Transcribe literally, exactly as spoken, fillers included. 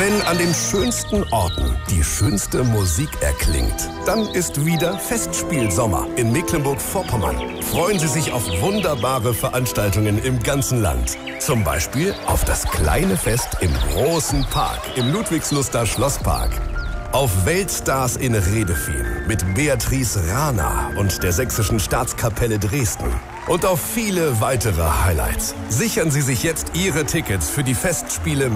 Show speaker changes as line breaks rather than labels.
Wenn an den schönsten Orten die schönste Musik erklingt, dann ist wieder Festspielsommer in Mecklenburg-Vorpommern. Freuen Sie sich auf wunderbare Veranstaltungen im ganzen Land. Zum Beispiel auf das kleine Fest im großen Park, im Ludwigsluster Schlosspark. Auf Weltstars in Redefehn mit Beatrice Rana und der Sächsischen Staatskapelle Dresden. Und auf viele weitere Highlights. Sichern Sie sich jetzt Ihre Tickets für die Festspiele